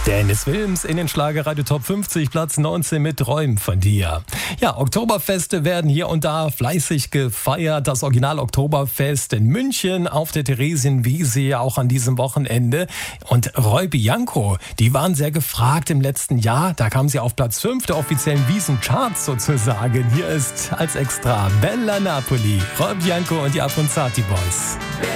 Dennis Wilms in den Schlagerradio Top 50, Platz 19 mit Träumen von dir. Ja, Oktoberfeste werden hier und da fleißig gefeiert. Das Original Oktoberfest in München auf der Theresienwiese auch an diesem Wochenende. Und Roy Bianco, die waren sehr gefragt im letzten Jahr. Da kamen sie auf Platz 5 der offiziellen Wiesencharts sozusagen. Hier ist als Extra Bella Napoli, Roy Bianco und die Aponzati Boys.